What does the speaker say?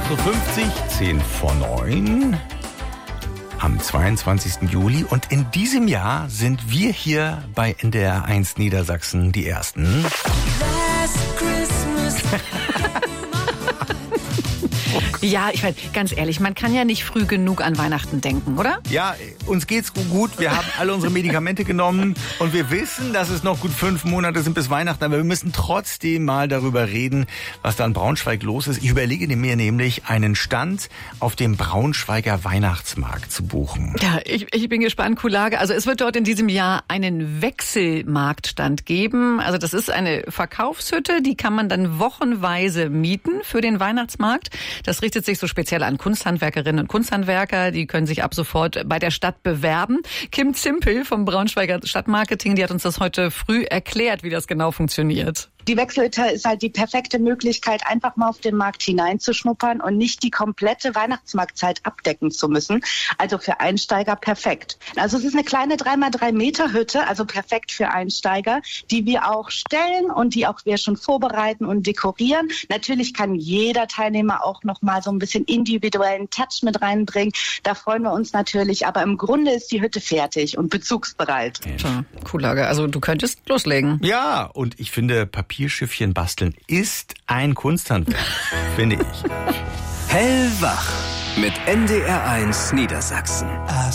8.50 Uhr, 10 vor 9 am 22. Juli. Und in diesem Jahr sind wir hier bei NDR 1 Niedersachsen die Ersten. Ja, ich meine, ganz ehrlich, man kann ja nicht früh genug an Weihnachten denken, oder? Ja, uns geht's gut. Wir haben alle unsere Medikamente genommen und wir wissen, dass es noch gut 5 Monate sind bis Weihnachten. Aber wir müssen trotzdem mal darüber reden, was da in Braunschweig los ist. Ich überlege mir nämlich, einen Stand auf dem Braunschweiger Weihnachtsmarkt zu buchen. Ja, ich bin gespannt, Kulage. Also es wird dort in diesem Jahr einen Wechselmarktstand geben. Also das ist eine Verkaufshütte, die kann man dann wochenweise mieten für den Weihnachtsmarkt. Das richtet sich so speziell an Kunsthandwerkerinnen und Kunsthandwerker. Die können sich ab sofort bei der Stadt bewerben. Kim Zimpel vom Braunschweiger Stadtmarketing, die hat uns das heute früh erklärt, wie das genau funktioniert. Die Wechselhütte ist halt die perfekte Möglichkeit, einfach mal auf den Markt hineinzuschnuppern und nicht die komplette Weihnachtsmarktzeit abdecken zu müssen. Also für Einsteiger perfekt. Also es ist eine kleine 3x3 Meter Hütte, also perfekt für Einsteiger, die wir auch stellen und die auch wir schon vorbereiten und dekorieren. Natürlich kann jeder Teilnehmer auch noch mal so ein bisschen individuellen Touch mit reinbringen. Da freuen wir uns natürlich. Aber im Grunde ist die Hütte fertig und bezugsbereit. Tja, Kulage. Also du könntest loslegen. Ja, und ich finde, Papierschiffchen basteln ist ein Kunsthandwerk, finde ich. Hellwach mit NDR 1 Niedersachsen.